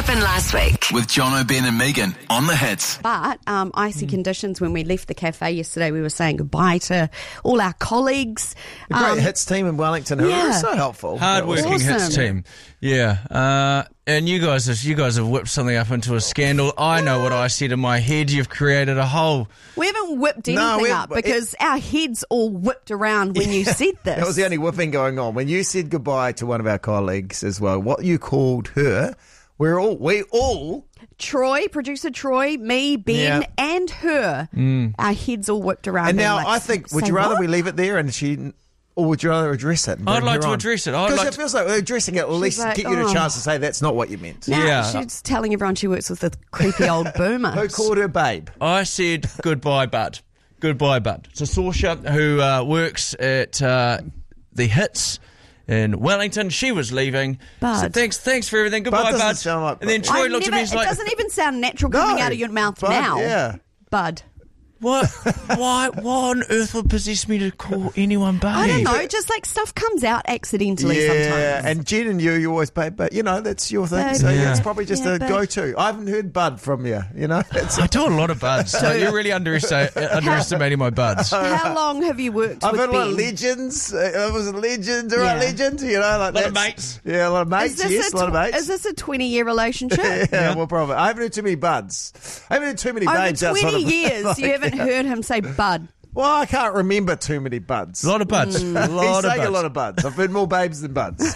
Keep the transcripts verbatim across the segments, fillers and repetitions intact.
happened last week? With Jono, Ben and Megan on the Hits. But um, icy mm. conditions when we left the cafe yesterday. We were saying goodbye to all our colleagues. A great um, Hits team in Wellington who yeah. were so helpful. Hard-working awesome. Hits team. Yeah. Uh, and you guys, have, you guys have whipped something up into a scandal. I know what I said in my head. You've created a whole... We haven't whipped anything No, we- up because it, our heads all whipped around when you said this. That was the only whipping going on. When you said goodbye to one of our colleagues as well, what you called her, we're all, we all... Troy, producer Troy, me, Ben, Yeah. and her, Mm. our heads all whipped around. And being now like, I think, would say you rather what? we leave it there and she... Or would you rather address it? and I'd bring like her to on? address it. I'd Because like it feels like we're addressing it, at least like, get you oh. a chance to say that's not what you meant. Now Yeah. she's telling everyone she works with a creepy old boomer. Who called her babe? I said goodbye, bud. Goodbye, bud. It's a Saoirse who uh, works at uh, the Hits in Wellington. She was leaving. Bud. So thanks, thanks for everything. Goodbye, Bud doesn't bud. sound like and then bud. Troy I've looked at never- me. He's it like, doesn't even sound natural coming No, out of your mouth Bud, now. yeah. Bud. "What? Why? What on earth would possess me to call anyone babe?" I don't know, just like stuff comes out accidentally Yeah, sometimes. and Jen and you, you always babe, but you know, that's your thing. Babe. So Yeah. it's probably just Yeah, a babe. go-to. I haven't heard Bud from you, you know. It's, I do a lot of buds. So you're really underesti- underestimating my buds. How long have you worked I've with heard a lot Ben? of legends. Uh, it was a legend, all right, Yeah. legend, you know. Like Lot of that's- mates. Yeah, a lot of mates, Is this, yes, a, a lot of tw- mates. is this a twenty-year relationship? yeah, well, probably. I haven't heard too many buds. I haven't heard too many Over babes outside twenty of years, like, you haven't heard him say bud. Well, I can't remember too many buds. A lot of buds. Mm. A He's lot of saying buds. a lot of buds. I've heard more babes than buds.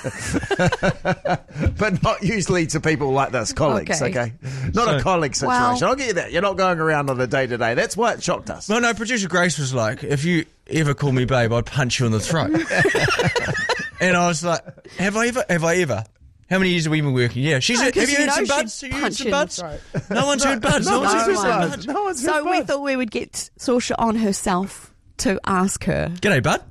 But not usually to people like this, colleagues, Okay. okay? Not a So- colleague situation. Well- I'll get you that. You're not going around on a day-to-day. That's why it shocked us. No, no, producer Grace was like, if you ever call me babe, I'd punch you in the throat. And I was like, have I ever? Have I ever? How many years have we been working? Yeah. She's No, have 'cause you you heard know some she'd buds? Have you heard punch some you in the buds? throat. No one's heard buds. No, no one's one's heard heard buds. buds. No one's So heard we buds. thought we would get Saoirse on herself to ask her. G'day, bud.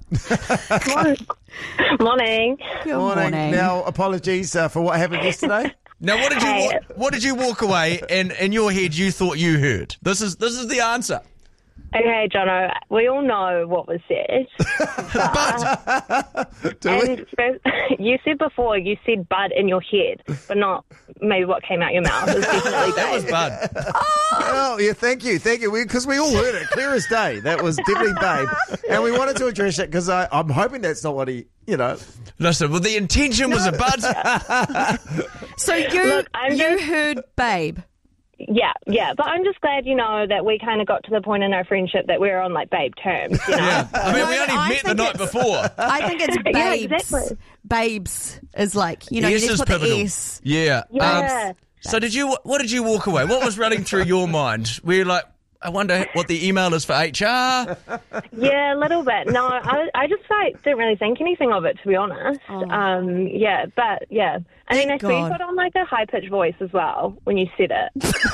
Morning. Good Morning. morning. Now, apologies uh, for what happened yesterday. Now, what did you Hey. wa- what did you walk away and in your head you thought you heard? This is this is the answer. Okay, Jono, we all know what was said. But Do we? and first, you said before, you said bud in your head, but not maybe what came out your mouth. It was definitely that was babe. bud. Oh, yeah, thank you. Thank you. Because we, we all heard it clear as day. That was definitely babe. And we wanted to address it because I'm hoping that's not what he, you know. Listen, well, the intention was a bud. So you Look, I'm you just- heard babe. Yeah, yeah. But I'm just glad, you know, that we kind of got to the point in our friendship that we're on, like, babe terms, you know? Yeah. I mean, No, we but only I met the think night it's- before. I think it's babes. Yeah, exactly. Babes is like, you know, S you is just put pivotal. the S. Yeah. Yeah. Um, so did you? What did you walk away? What was running through your mind? Were you like, I wonder what the email is for H R? Yeah, a little bit. No, I, I just like didn't really think anything of it, to be honest. Oh. Um, yeah, but yeah. And then I Thank saw you God. put on like a high pitched voice as well when you said it.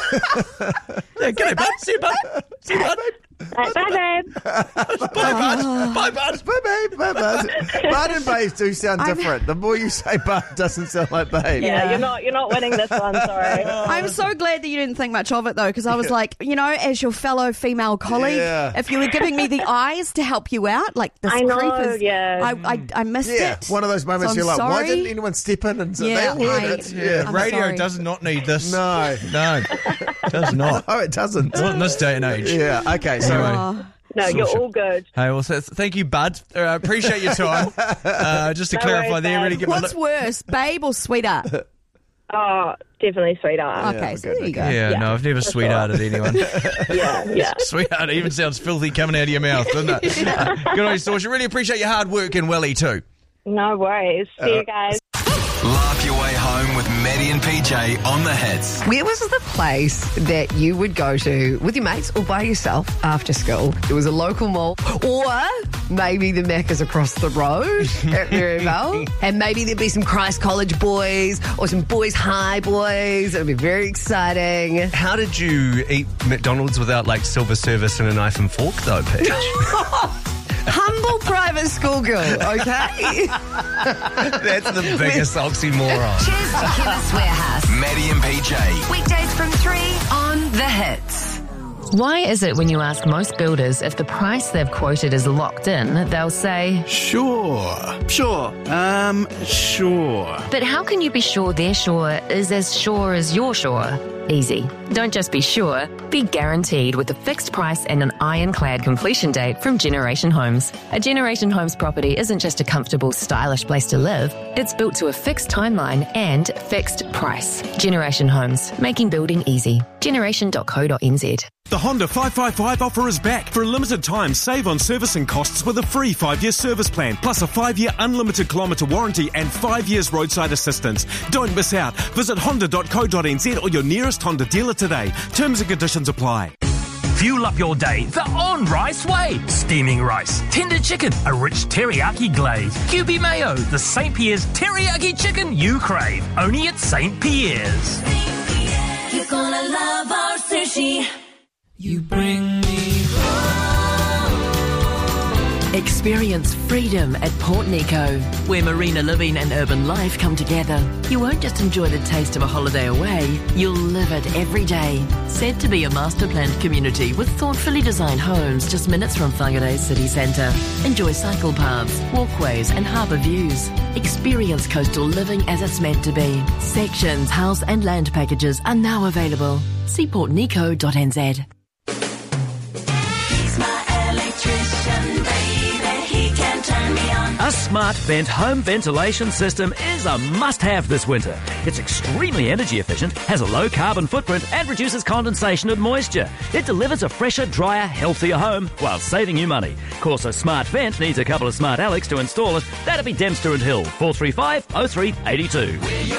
Yeah, g'day, bud. See you, bud. See you, bud. Like, bye, babe. Bye, bud. Bye, bud. Bye, babe. Bye, bud. Bud and babes do sound I'm- different. The more you say bud, it doesn't sound like babe. Yeah, Yeah. you're not you're not winning this one. Sorry. I'm so glad that you didn't think much of it though, because I was like, you know, as your fellow female colleague, Yeah. if you were giving me the eyes to help you out, like this I know, creep is, yeah. I, I, I missed Yeah, it. one of those moments So you're I'm like, why sorry. didn't anyone step in? And so Yeah, they all heard I- it. Yeah, Yeah. I'm radio sorry. does not need this. No. No, does not. No, it doesn't. Not in this day and age. Yeah, okay, so Anyway. Oh, No, you're all good. Hey, well, th- thank you, bud. I uh, appreciate your time. Uh, just to No clarify worries, there, bud. really give my what's worse, babe or sweetheart? Oh, definitely sweetheart. Okay, we're so good, there you go. okay. Yeah, Yeah, no, I've never for sweethearted anyone. Yeah, yeah. Sweetheart even sounds filthy coming out of your mouth, doesn't it? Good on you, Saoirse. Really appreciate your hard work in Welly too. No worries. See you guys. Laugh your way home with Maddie and P J on the Hits. Where was the place that you would go to with your mates or by yourself after school? It was a local mall, or maybe the Macca's across the road at Maryvale, and maybe there'd be some Christ College boys or some Boys High boys. It would be very exciting. How did you eat McDonald's without like silver service and a knife and fork though, Paige? Humble private school girl, okay? That's the biggest oxymoron. Cheers to Kenneth Warehouse. Maddie and P J. Weekdays from three on The Hits. Why is it when you ask most builders if the price they've quoted is locked in, they'll say, Sure, sure, um, sure. but how can you be sure their sure is as sure as you're sure? Easy. Don't just be sure, be guaranteed with a fixed price and an ironclad completion date from Generation Homes. A Generation Homes property isn't just a comfortable, stylish place to live. It's built to a fixed timeline and fixed price. Generation Homes, making building easy. generation dot co dot n z. The Honda five five five offer is back. For a limited time, save on servicing costs with a free five-year service plan, plus a five-year unlimited kilometre warranty and five years roadside assistance. Don't miss out. Visit honda dot co dot n z or your nearest Honda dealer today. Terms and conditions apply. Fuel up your day the on-rice way. Steaming rice, tender chicken, a rich teriyaki glaze, Q B mayo, the Saint Pierre's teriyaki chicken you crave. Only at Saint Pierre's. You're gonna love our sushi. You bring me home. Experience freedom at Port Nico, where marina living and urban life come together. You won't just enjoy the taste of a holiday away, you'll live it every day. Said to be a master-planned community with thoughtfully designed homes just minutes from Whangarei city centre. Enjoy cycle paths, walkways and harbour views. Experience coastal living as it's meant to be. Sections, house and land packages are now available. See port nico dot n z. A Smart Vent home ventilation system is a must-have this winter. It's extremely energy efficient, has a low carbon footprint and reduces condensation and moisture. It delivers a fresher, drier, healthier home while saving you money. Of course, a Smart Vent needs a couple of Smart Alex to install it. That'd be Dempster and Hill, four three five, oh three eight two.